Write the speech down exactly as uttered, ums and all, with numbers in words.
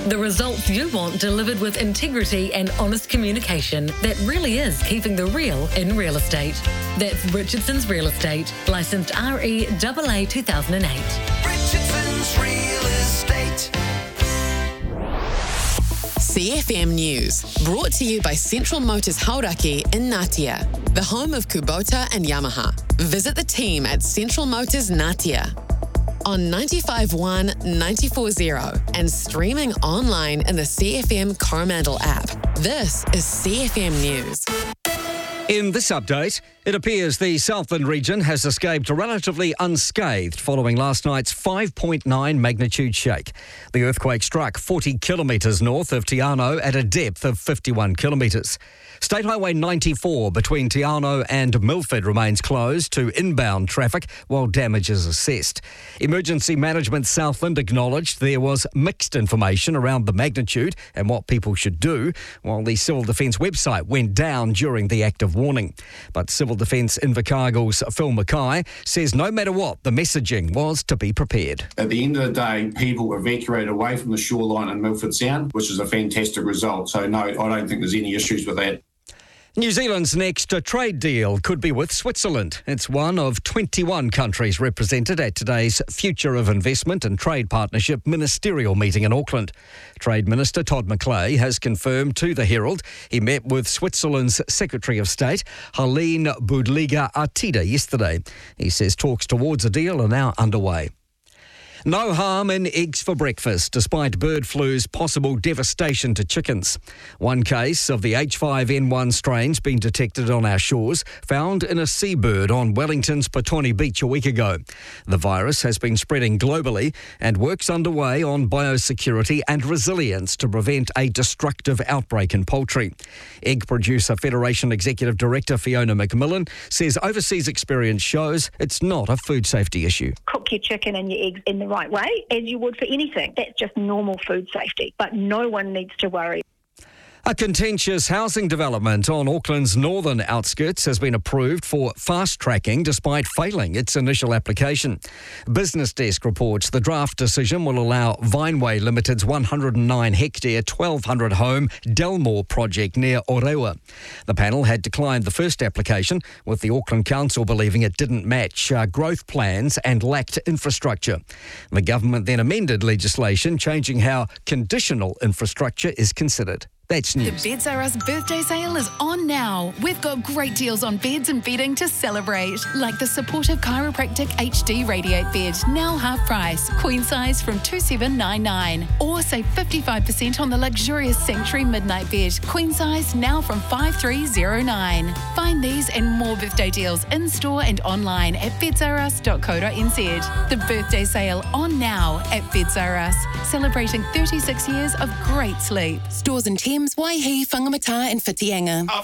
The results you want delivered with integrity and honest communication that really is keeping the real in real estate. That's Richardson's Real Estate, licensed R E A A two thousand eight. Richardson's Real Estate. C F M News, brought to you by Central Motors Hauraki in Ngatea, the home of Kubota and Yamaha. Visit the team at Central Motors Ngatea on ninety-five point one, ninety-four point zero and streaming online in the C F M Coromandel app. This is C F M News. In this update, it appears the Southland region has escaped relatively unscathed following last night's five point nine magnitude shake. The earthquake struck forty kilometres north of Te Anau at a depth of fifty-one kilometres. State Highway ninety-four between Te Anau and Milford remains closed to inbound traffic while damage is assessed. Emergency Management Southland acknowledged there was mixed information around the magnitude and what people should do, while the Civil Defence website went down during the act of warning. But Civil Defence Invercargill's Phil Mackay says no matter what, the messaging was to be prepared. At the end of the day, people were evacuated away from the shoreline in Milford Sound, which is a fantastic result. So no, I don't think there's any issues with that. New Zealand's next trade deal could be with Switzerland. It's one of twenty-one countries represented at today's Future of Investment and Trade Partnership ministerial meeting in Auckland. Trade Minister Todd McClay has confirmed to the Herald he met with Switzerland's Secretary of State, Helene Budliger Artida, yesterday. He says talks towards a deal are now underway. No harm in eggs for breakfast, despite bird flu's possible devastation to chickens. One case of the H five N one strain's been detected on our shores, found in a seabird on Wellington's Petone Beach a week ago. The virus has been spreading globally, and work's underway on biosecurity and resilience to prevent a destructive outbreak in poultry. Egg Producer Federation Executive Director Fiona McMillan says overseas experience shows it's not a food safety issue. Cook your chicken and your eggs in the right way, as you would for anything. That's just normal food safety, but no one needs to worry. A contentious housing development on Auckland's northern outskirts has been approved for fast-tracking despite failing its initial application. Business Desk reports the draft decision will allow Vineway Limited's one hundred nine hectare, twelve hundred home Delmore project near Orewa. The panel had declined the first application, with the Auckland Council believing it didn't match uh, growth plans and lacked infrastructure. The government then amended legislation, changing how conditional infrastructure is considered. That's news. The Beds R Us birthday sale is on now. We've got great deals on beds and bedding to celebrate, like the supportive chiropractic H D Radiate bed, now half price, queen size from two thousand seven hundred ninety-nine dollars. Or save fifty-five percent on the luxurious Sanctuary Midnight bed, queen size, now from five thousand three hundred nine dollars. Find these and more birthday deals in store and online at beds r us dot co dot n z. The birthday sale on now at Beds R Us, celebrating thirty-six years of great sleep. Stores in Thames, Waihi, Whangamata and Whitianga.